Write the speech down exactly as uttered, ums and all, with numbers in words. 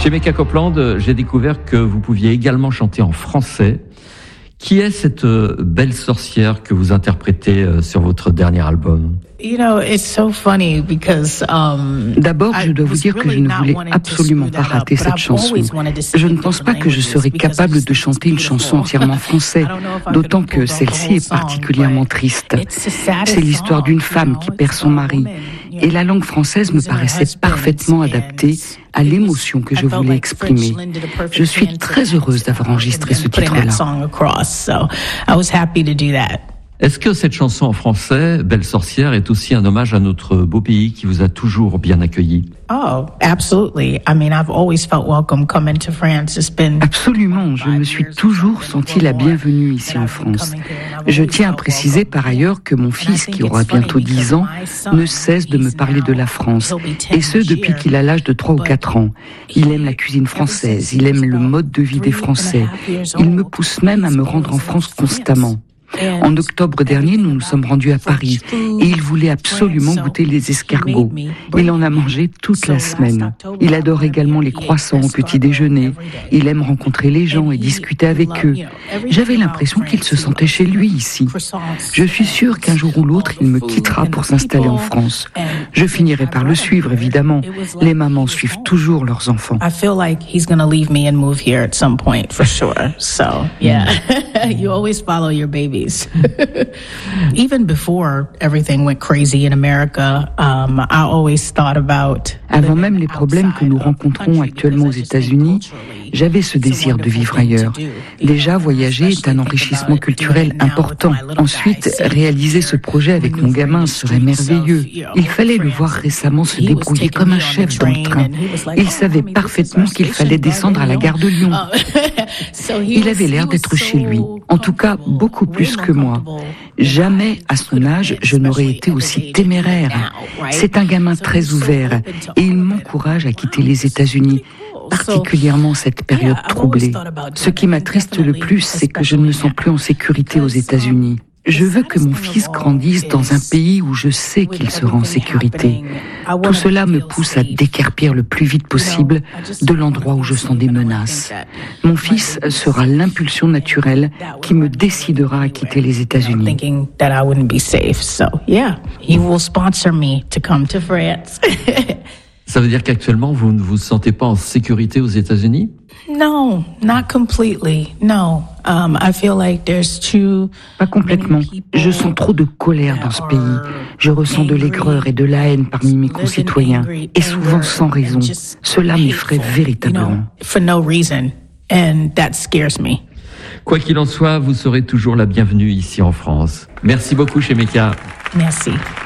Chez Mecca Copeland, j'ai découvert que vous pouviez également chanter en français. Qui est cette belle sorcière que vous interprétez sur votre dernier album? You know, it's so funny because, um, D'abord, je dois vous dire que je ne voulais absolument pas rater cette chanson. Je ne pense pas que je serais capable de chanter une chanson entièrement en français, d'autant que celle-ci est particulièrement triste. C'est l'histoire d'une femme qui perd son mari, et la langue française me paraissait parfaitement adaptée à l'émotion que je voulais exprimer. Je suis très heureuse d'avoir enregistré ce titre-là. Est-ce que cette chanson en français, Belle sorcière, est aussi un hommage à notre beau pays qui vous a toujours bien accueilli? Oh, absolutely. I mean, I've always felt welcome coming to France. It's been Absolument, je me suis toujours senti la bienvenue ici en France. Je tiens à préciser par ailleurs que mon fils, qui aura bientôt dix ans, ne cesse de me parler de la France, et ce depuis qu'il a l'âge de trois ou quatre ans. Il aime la cuisine française, il aime le mode de vie des Français. Il me pousse même à me rendre en France constamment. En octobre dernier, nous nous sommes rendus à Paris et il voulait absolument goûter les escargots. Il en a mangé toute la semaine. Il adore également les croissants au petit déjeuner. Il aime rencontrer les gens et discuter avec eux. J'avais l'impression qu'il se sentait chez lui ici. Je suis sûre qu'un jour ou l'autre, il me quittera pour s'installer en France. Je finirai par le suivre, évidemment. Les mamans suivent toujours leurs enfants. I feel like he's going to leave me and move here at some point for sure. So, yeah. You always follow your babies. Even before everything went crazy in America, um, I always thought about. Avant même les problèmes que nous rencontrons actuellement aux États-Unis, j'avais ce désir de vivre ailleurs. Déjà, voyager est un enrichissement culturel important. Ensuite, réaliser ce projet avec mon gamin serait merveilleux. Il fallait le voir récemment se débrouiller comme un chef dans le train. Il savait parfaitement qu'il fallait descendre à la gare de Lyon. Il avait l'air d'être chez lui. En tout cas, beaucoup plus que moi. Jamais, à son âge, je n'aurais été aussi téméraire. C'est un gamin très ouvert et il m'encourage à quitter les États-Unis, particulièrement cette période troublée. Ce qui m'attriste le plus, c'est que je ne me sens plus en sécurité aux États-Unis. Je veux que mon fils grandisse dans un pays où je sais qu'il sera en sécurité. Tout cela me pousse à déguerpir le plus vite possible de l'endroit où je sens des menaces. Mon fils sera l'impulsion naturelle qui me décidera à quitter les États-Unis. Ça veut dire qu'actuellement, vous ne vous sentez pas en sécurité aux États-Unis? No, not completely. No. Um, I feel like there's too Pas complètement. Je sens trop de colère dans ce pays. Je ressens de l'aigreur et de la haine parmi mes concitoyens, et souvent sans raison. Cela m'effraie véritablement. For no reason, and that scares me. Quoi qu'il en soit, vous serez toujours la bienvenue ici en France. Merci beaucoup chez Mecca. Merci.